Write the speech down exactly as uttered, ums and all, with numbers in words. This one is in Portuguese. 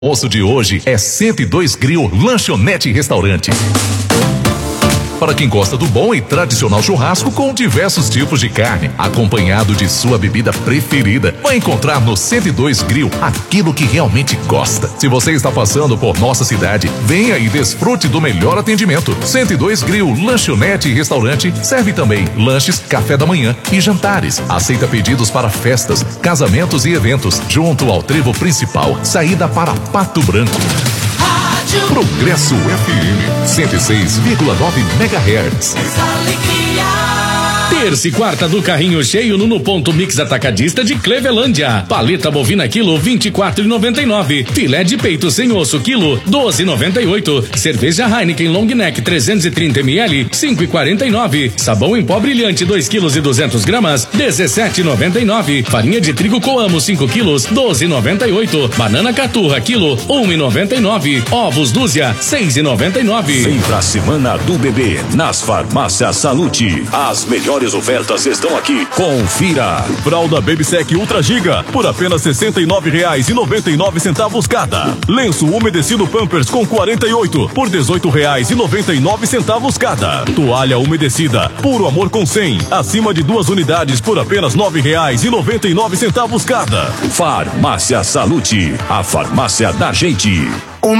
almoço de hoje é cento e dois Grill, lanchonete e restaurante. Para quem gosta do bom e tradicional churrasco com diversos tipos de carne, acompanhado de sua bebida preferida, vai encontrar no cento e dois Grill aquilo que realmente gosta. Se você está passando por nossa cidade, venha e desfrute do melhor atendimento. cento e dois Grill, lanchonete e restaurante serve também lanches, café da manhã e jantares. Aceita pedidos para festas, casamentos e eventos, junto ao trevo principal, saída para Pato Branco. Progresso F M cento e seis vírgula nove megahertz. Terça e quarta do carrinho cheio no No Ponto Mix Atacadista de Clevelândia. Paleta bovina quilo vinte e quatro e noventa e nove. Filé de peito sem osso quilo doze e noventa e oito. Cerveja Heineken Long Neck trezentos e trinta mililitros cinco e quarenta e nove. Sabão em pó brilhante dois quilos e duzentos gramas dezessete e noventa e nove. Farinha de trigo Coamo cinco quilos doze e noventa e oito. Banana Caturra quilo um e noventa e nove. Ovos Dúzia seis e noventa e nove. Vem pra semana do bebê nas farmácias Salute. As melhores ofertas estão aqui. Confira. Fralda Babysec Ultra Giga por apenas sessenta e nove reais e noventa e nove centavos cada. Lenço umedecido Pampers com quarenta e oito por dezoito reais e noventa e nove centavos cada. Toalha umedecida Puro Amor com cem acima de duas unidades por apenas nove reais e noventa e nove centavos cada. Farmácia Salute, a farmácia da gente.